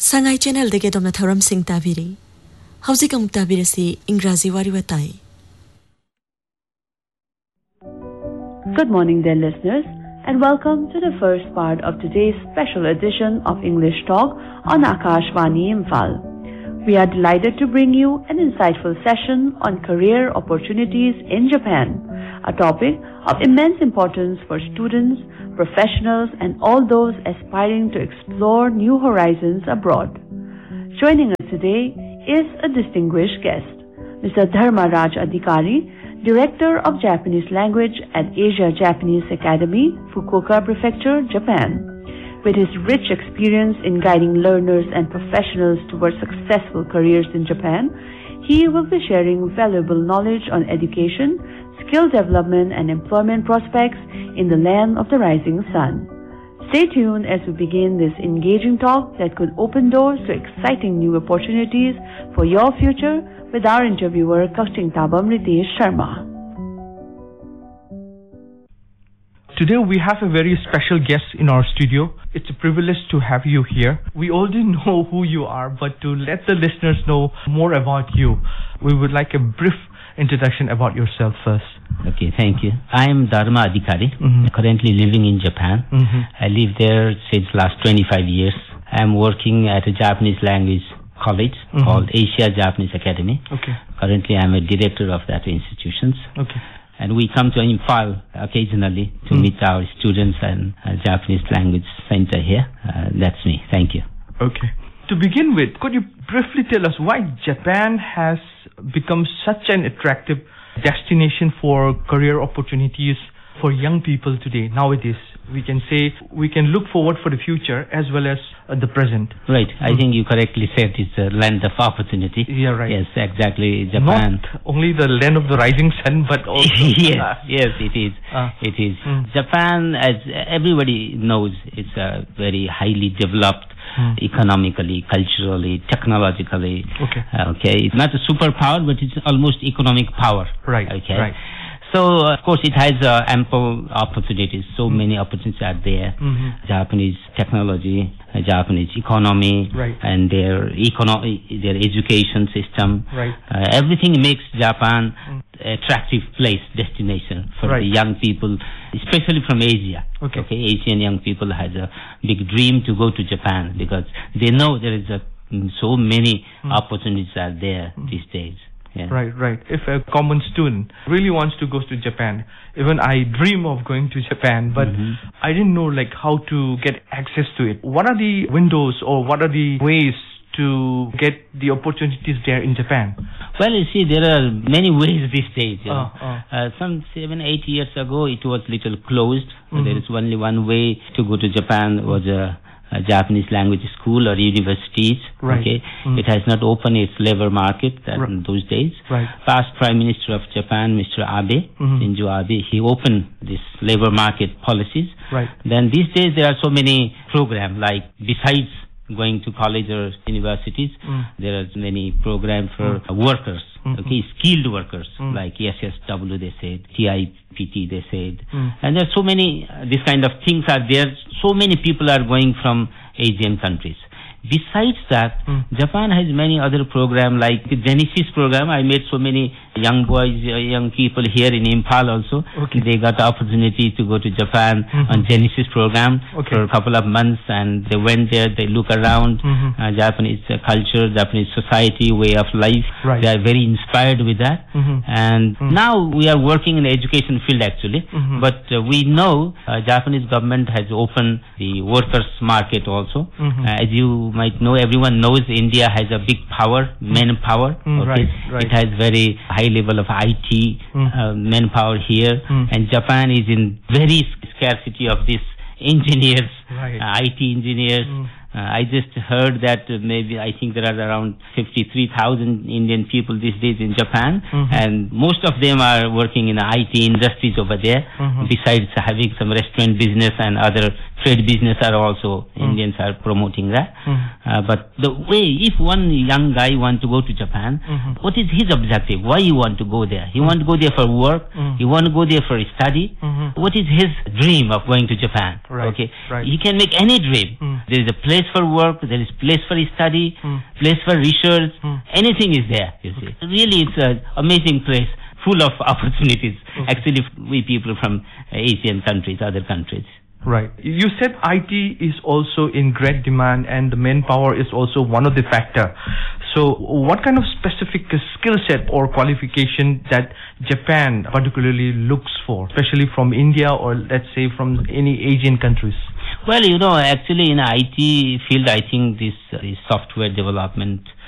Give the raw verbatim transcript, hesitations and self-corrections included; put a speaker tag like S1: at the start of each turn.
S1: Sangai channel dege domna thoram sing tabiri. Hauzik amuk tabiri si Ingrazi wari watai.
S2: Good morning, dear listeners, and welcome to the first part of today's special edition of English Talk on Akashvani Imphal. We are delighted to bring you an insightful session on career opportunities in Japan, a topic of immense importance for students, professionals, and all those aspiring to explore new horizons abroad. Joining us today is a distinguished guest, Mister Dharmaraj Adhikari, Director of Japanese Language at Asia Japanese Academy, Fukuoka Prefecture, Japan. With his rich experience in guiding learners and professionals towards successful careers in Japan, he will be sharing valuable knowledge on education, skill development, and employment prospects in the land of the rising sun. Stay tuned as we begin this engaging talk that could open doors to exciting new opportunities for your future with our interviewer, Kastingtabam Ritesh Sharma.
S3: Today we have a very special guest in our studio. It's a privilege to have you here. We already know who you are, but to let the listeners know more about you, we would like a brief introduction about yourself first.
S4: Okay, thank you. I am Dharma Adhikari, mm-hmm. currently living in Japan. Mm-hmm. I live there since last twenty-five years. I am working at a Japanese language college mm-hmm. called Asia Japanese Academy. Okay. Currently I am a director of that institution. Okay. And we come to Imphal occasionally to mm. meet our students and uh, Japanese language center here. Uh, that's me. Thank you.
S3: Okay. To begin with, could you briefly tell us why Japan has become such an attractive destination for career opportunities for young people today, nowadays? We can say we can look forward for the future as well as uh, the present.
S4: Right. I mm. think you correctly said it's a land of opportunity.
S3: Yeah, right.
S4: Yes, exactly. Japan.
S3: Not only the land of the rising sun, but also...
S4: yes, uh, yes, it is. Uh, it is. Mm. Japan, as everybody knows, it's a very highly developed Hmm. economically, culturally, technologically. Okay. Uh, okay. It's not a superpower, but it's almost economic power.
S3: Right.
S4: Okay.
S3: Right.
S4: So, of course, it has uh, ample opportunities. So mm. many opportunities are there. Mm-hmm. Japanese technology, uh, Japanese economy, right. and their econo- their education system. Right. Uh, everything makes Japan mm. attractive place, destination for right. the young people, especially from Asia. Okay. okay. Asian young people has a big dream to go to Japan because they know there is a, so many mm. opportunities are there mm. these days. Yeah.
S3: Right, right. If a common student really wants to go to Japan, even I dream of going to Japan, but mm-hmm. I didn't know like how to get access to it. What are the windows or what are the ways to get the opportunities there in Japan?
S4: Well, you see, there are many ways these days. You know.
S3: uh, uh.
S4: Uh, some seven, eight years ago, it was little closed. Mm-hmm. There is only one way to go to Japan was a A Japanese language school or universities.
S3: Right.
S4: Okay,
S3: mm.
S4: it has not opened its labor market that right. in those days.
S3: Right.
S4: Past Prime Minister of Japan, Mister Abe, mm-hmm. Shinzo Abe, he opened this labor market policies.
S3: Right.
S4: Then these days there are so many programs like besides going to college or universities, mm. there are many programs for mm. workers. Mm-hmm. Okay, skilled workers mm. like S S W they said, T I P T they said, mm. and there are so many uh, this kind of things are there. So many people are going from Asian countries. Besides that, mm. Japan has many other programs like the Genesis program. I met so many young boys, uh, young people here in Imphal also. Okay. They got the opportunity to go to Japan mm-hmm. on Genesis program okay. for a couple of months, and they went there, they look around mm-hmm. uh, Japanese uh, culture, Japanese society, way of life. Right. They are very inspired with that. Mm-hmm. And mm-hmm. now we are working in the education field actually, mm-hmm. but uh, we know uh, Japanese government has opened the workers market also. Mm-hmm. Uh, as you might know, everyone knows India has a big power, manpower.
S3: Mm,
S4: okay?
S3: right, right.
S4: It has very high level of I T mm. uh, manpower here, mm. and Japan is in very scarcity of these engineers, right. uh, I T engineers. Mm. Uh, I just heard that uh, maybe I think there are around fifty-three thousand Indian people these days in Japan, mm-hmm. and most of them are working in the I T industries over there, mm-hmm. besides having some restaurant business and other trade business are also, mm. Indians are promoting that. Mm. Uh, but the way, if one young guy want to go to Japan, mm-hmm. what is his objective? Why he want to go there? He mm. want to go there for work? Mm. He want to go there for study? Mm-hmm. What is his dream of going to Japan?
S3: Right.
S4: Okay,
S3: right.
S4: He can make any dream. Mm. There is a place for work, there is place for study, mm. place for research, mm. anything is there, you see. Okay. Really, it's an amazing place, full of opportunities. Okay. Actually, we people from Asian countries, other countries.
S3: Right. You said I T is also in great demand and the manpower is also one of the factor. So what kind of specific skill set or qualification that Japan particularly looks for, especially from India or let's say from any Asian countries?
S4: Well, you know, actually in I T field, I think this, uh, this software development